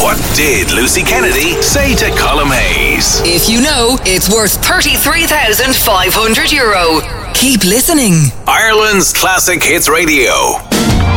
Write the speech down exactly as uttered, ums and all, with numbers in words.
What did Lucy Kennedy say to Colm Hayes? If you know, it's worth thirty-three thousand five hundred euro. Keep listening. Ireland's Classic Hits Radio.